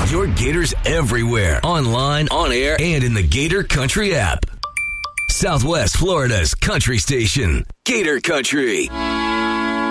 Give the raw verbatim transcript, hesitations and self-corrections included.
Your Gators everywhere. Online, on air, and in the Gator Country app. Southwest Florida's country station. Gator Country.